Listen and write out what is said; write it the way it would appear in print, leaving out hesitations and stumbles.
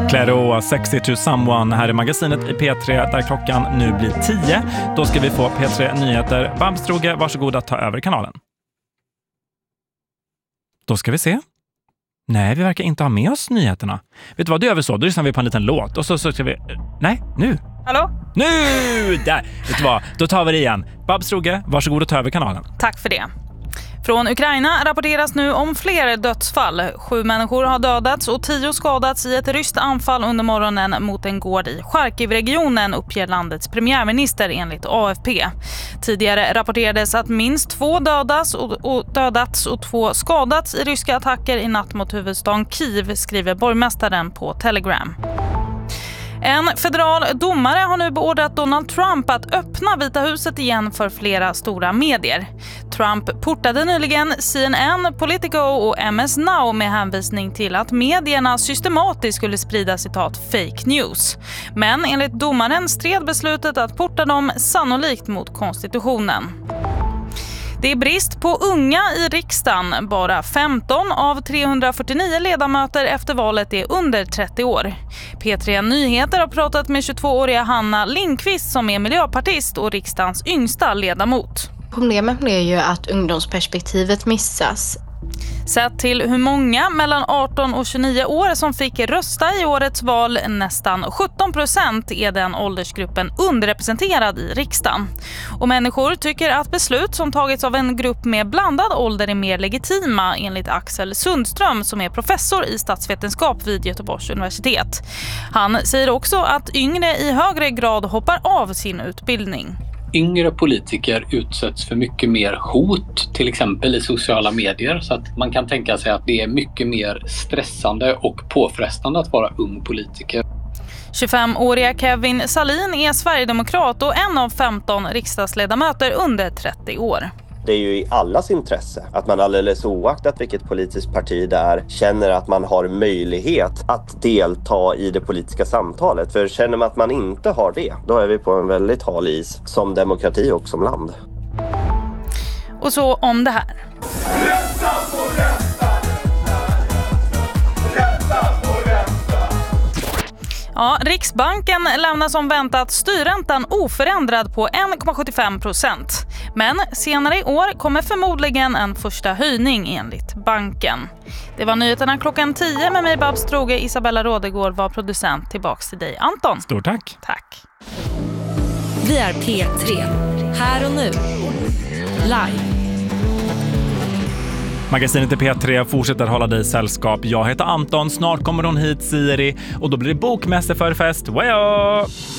Clairo, Sexy to Someone här i magasinet i P3 där klockan nu blir 10. Då ska vi få P3 Nyheter. Babs Droge, varsågod att ta över kanalen. Då ska vi se. Nej, vi verkar inte ha med oss nyheterna. Vet du vad, det gör vi så. Då lyssnar vi på en liten låt och så ska vi... Nej, nu. Hallå? Nu! Där! Vet du vad, då tar vi det igen. Babs Droge, varsågod att ta över kanalen. Tack för det. Från Ukraina rapporteras nu om fler dödsfall. 7 människor har dödats och 10 skadats i ett ryskt anfall under morgonen mot en gård i Charkiv-regionen, uppger landets premiärminister enligt AFP. Tidigare rapporterades att minst 2 dödats och 2 skadats i ryska attacker i natt mot huvudstaden Kiev, skriver borgmästaren på Telegram. En federal domare har nu beordrat Donald Trump att öppna Vita huset igen för flera stora medier. Trump portade nyligen CNN, Politico och MS Now med hänvisning till att medierna systematiskt skulle sprida citat fake news. Men enligt domaren stred beslutet att porta dem sannolikt mot konstitutionen. Det är brist på unga i riksdagen. Bara 15 av 349 ledamöter efter valet är under 30 år. P3 Nyheter har pratat med 22-åriga Hanna Lindqvist som är miljöpartist och riksdagens yngsta ledamot. Problemet är ju att ungdomsperspektivet missas. Sett till hur många mellan 18 och 29 år som fick rösta i årets val, nästan 17%, är den åldersgruppen underrepresenterad i riksdagen. Och människor tycker att beslut som tagits av en grupp med blandad ålder är mer legitima, enligt Axel Sundström som är professor i statsvetenskap vid Göteborgs universitet. Han säger också att yngre i högre grad hoppar av sin utbildning. Yngre politiker utsätts för mycket mer hot, till exempel i sociala medier, så att man kan tänka sig att det är mycket mer stressande och påfrestande att vara ung politiker. 25-åriga Kevin Salin är sverigedemokrat och en av 15 riksdagsledamöter under 30 år. Det är ju i allas intresse att man alldeles oaktat vilket politiskt parti det är känner att man har möjlighet att delta i det politiska samtalet. För känner man att man inte har det, då är vi på en väldigt hal is som demokrati och som land. Och så om det här. Ja, Riksbanken lämnar som väntat styrräntan oförändrad på 1,75%. Men senare i år kommer förmodligen en första höjning enligt banken. Det var nyheterna klockan 10 med mig Babs Droge. Isabella Rådegård var producent. Tillbaks till dig Anton. Stort tack. Tack. Vi är P3. Här och nu. Live. Magasinet i P3 fortsätter hålla dig sällskap. Jag heter Anton, snart kommer hon hit Siri och då blir det bokmässeförfest. Wow!